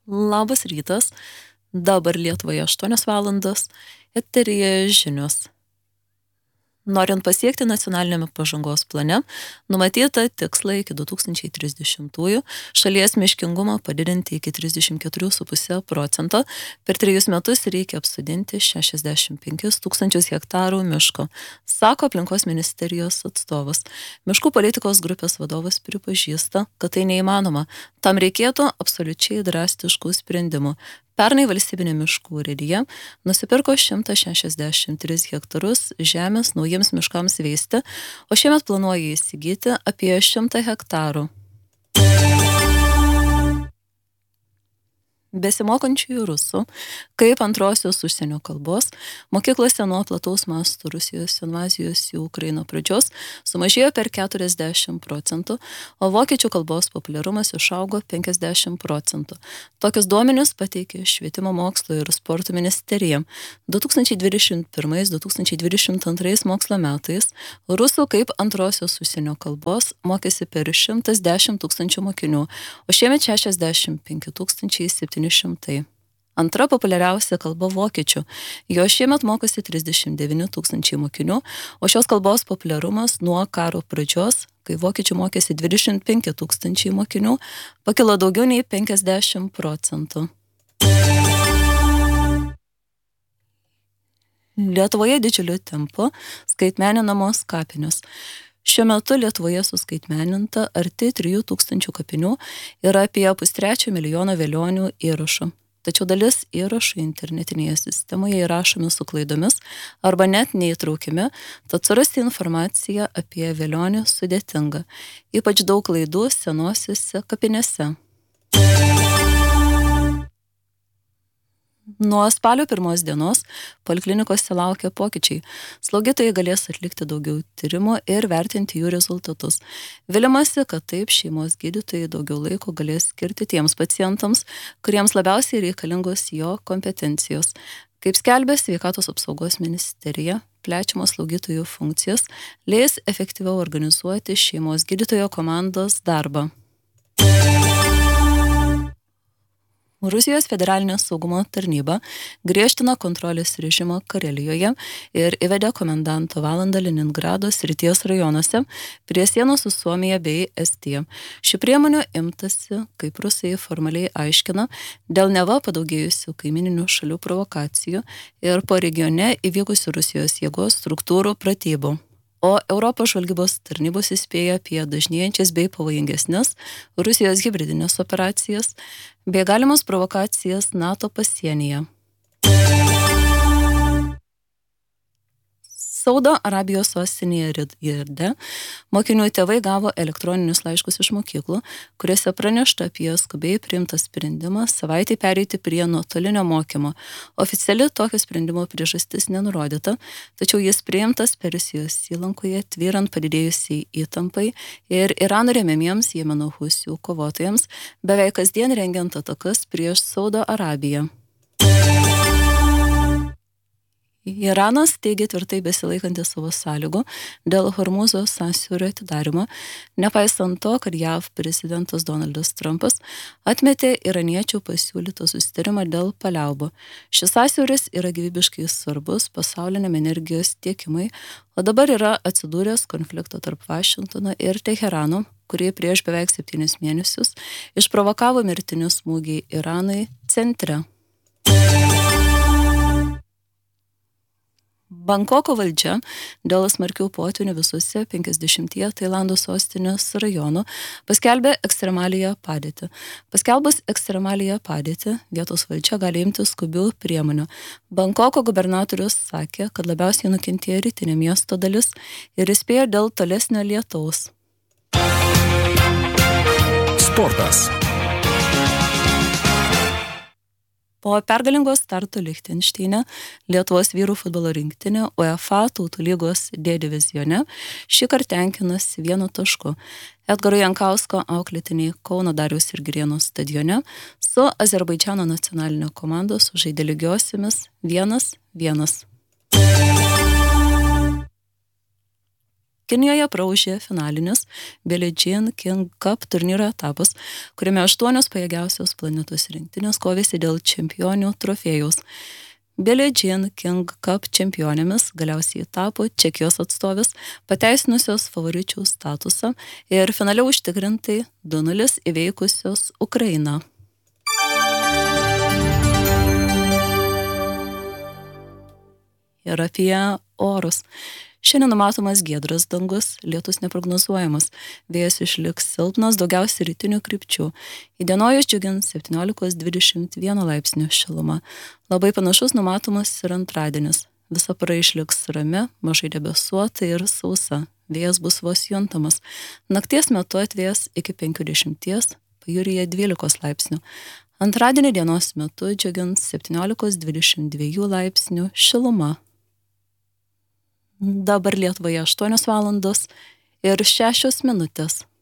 Labas rytas, dabar Lietuvoje 8 valandos, eteryje žinios. Norint pasiekti nacionalinėme pažangos plane, numatyta tikslą iki 2030-ųjų šalies miškingumą padidinti iki 34,5%, per 3 metus reikia apsodinti 65 tūkstančius hektarų miško, sako aplinkos ministerijos atstovas. Miškų politikos grupės vadovas pripažįsta, kad tai neįmanoma, tam reikėtų absoliučiai drastiškų sprendimų. Pernai valstybinė miškų urėdija nusipirko 163 hektarus žemės naujiems miškams veisti, o šiemet planuoja įsigyti apie 100 hektarų. Besimokančiųjų rusų, kaip antrosios užsienio kalbos, mokyklose nuo plataus masto Rusijos invazijos į Ukrainą pradžios sumažėjo per 40%, o vokiečių kalbos populiarumas išaugo 50%. Tokius duomenis pateikė Švietimo mokslo ir sporto ministerija. 2021-2022 mokslo metais rusų kaip antrosios užsienio kalbos mokėsi per 110 tūkstančių mokinių, o šiemet 65 700. Antra populiariausia kalba vokiečių. Jo šiemet mokosi 39 tūkstančiai mokinių, o šios kalbos populiarumas nuo karo pradžios, kai vokiečių mokėsi 25 tūkstančiai mokinių, pakilo daugiau nei 50%. Lietuvoje didžiuliu tempu skaitmeninamos kapinės. Šiuo metu Lietuvoje suskaitmeninta arti 3000 kapinių ir apie 3,5 milijono velionių įrašų. Tačiau dalis įrašų internetinėje sistemoje įrašomi su klaidomis arba net neįtraukiami, tad surasti informaciją apie velionį sudėtinga. Ypač daug klaidų senosiuose kapinėse. Nuo spalio 1 dienos poliklinikose laukia pokyčiai. Slaugytojai galės atlikti daugiau tyrimų ir vertinti jų rezultatus. Viliamasi, kad taip šeimos gydytojai daugiau laiko galės skirti tiems pacientams, kuriems labiausiai reikalingos jo kompetencijos. Kaip skelbė Sveikatos apsaugos ministerija, plečiamos slaugytojų funkcijas leis efektyviau organizuoti šeimos gydytojo komandos darbą. Rusijos federalinė saugumo tarnyba griežtina kontrolės režimą Karelijoje ir įvedė komendanto valandą Leningrado srities rajonuose prie sienos su Suomija bei Estija. Ši priemonė imtasi, kaip rusai formaliai aiškina, dėl neva padaugėjusių kaimininių šalių provokacijų ir po regione įvykusių Rusijos jėgos struktūrų pratybų. O Europos žvalgybos tarnybos įspėja apie dažnėjančias bei pavojingesnes Rusijos hibridinės operacijas bei galimas provokacijas NATO pasienyje. Saudo Arabijos sostinėje Rijade mokinių tėvai gavo elektroninius laiškus iš mokyklų, kuriuose pranešta apie skubiai priimtą sprendimą savaitę pereiti prie nuotolinio mokymo. Oficiali tokio sprendimo priežastis nenurodyta, tačiau jis priimtas Persijos įlankoje tvyrant padidėjusiai įtampai ir Irano remiamiems Jemeno husių kovotojams, beveik kasdien rengiant atakas prieš Saudo Arabiją. Iranas teigia tvirtai besilaikantis savo sąlygų dėl Hormūzo sąsiaurio atidarymo, nepaisant to, kad JAV prezidentas Donaldas Trumpas atmetė iraniečių pasiūlytą susitarimą dėl paliaubų. Šis sąsiauris yra gyvybiškai svarbus pasauliniam energijos tiekimui, o dabar yra atsidūręs konflikto tarp Vašingtono ir Teherano, kurie prieš beveik 7 mėnesius išprovokavo mirtinį smūgį Iranui centre. Bankoko valdžia dėl smarkių potvynių visuose 50 Tailando sostinės rajonų paskelbė ekstremaliąją padėtį. Paskelbus ekstremaliąją padėtį, vietos valdžia gali imtis skubių priemonių. Bankoko gubernatorius sakė, kad labiausiai nukentėjo rytinė miesto dalis ir įspėjo dėl tolesnio lietaus. Sportas. Po pergalingo starto Lichtenšteine Lietuvos vyrų futbolo rinktinė UEFA Tautų lygos D divizione šįkart tenkinasi 1 tašku. Edgaro Jankausko auklėtiniai Kauno Dariaus ir Girėno stadione su Azerbaidžano nacionalinė komanda sužaidė lygiosiomis 1-1. Kinijoje praūžė finalinis Billie Jean King Cup turnyro etapas, kuriame 8 pajėgiausios planetos rinktinės kovėsi dėl čempionių trofėjaus. Billie Jean King Cup čempionėmis galiausiai tapo Čekijos atstovės, pateisinusios favoričių statusą ir finale užtikrintai 2-0 įveikusios Ukrainą. Ir apie orus. Šiandien numatomas giedras dangus, lietus neprognozuojamas, vėjas išliks silpnas, daugiausiai rytinių krypčių. Įdienojus džiugins 17–21 laipsnių šiluma. Labai panašus numatomas ir antradienis. Visa para išliks rami, mažai debesuota ir sausa. Vėjas bus vos juntamas. Nakties metu atvės iki 50, pajūryje 12 laipsnių. Antradienį dienos metu džiugins 17–22 laipsnių šiluma. Dabar Lietuvoje 8 valandos ir 6 minutės.